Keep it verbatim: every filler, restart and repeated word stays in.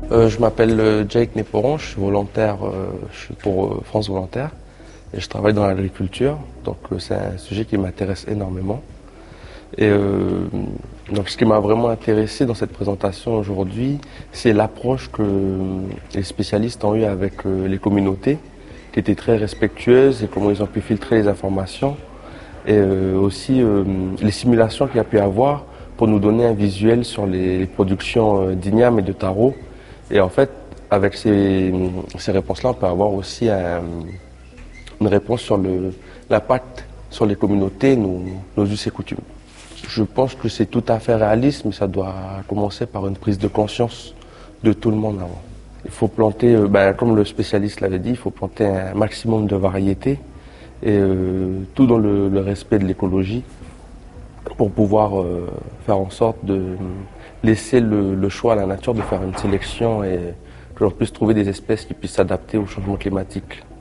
Euh, je m'appelle euh, Jake Neporon, je suis volontaire, euh, je suis pour euh, France Volontaire et je travaille dans l'agriculture, donc euh, c'est un sujet qui m'intéresse énormément. Et euh, donc ce qui m'a vraiment intéressé dans cette présentation aujourd'hui, c'est l'approche que euh, les spécialistes ont eue avec euh, les communautés, qui étaient très respectueuses et comment ils ont pu filtrer les informations et euh, aussi euh, les simulations qu'il y a pu avoir pour nous donner un visuel sur les, les productions euh, d'igname et de taro. Et en fait, avec ces, ces réponses-là, on peut avoir aussi un, une réponse sur l'impact sur les communautés, nos, nos us et coutumes. Je pense que c'est tout à fait réaliste, mais ça doit commencer par une prise de conscience de tout le monde avant. Il faut planter, euh, ben, comme le spécialiste l'avait dit, il faut planter un maximum de variétés, et euh, tout dans le, le respect de l'écologie, pour pouvoir euh, faire en sorte de laisser le, le choix à la nature de faire une sélection et que l'on puisse trouver des espèces qui puissent s'adapter au changement climatique.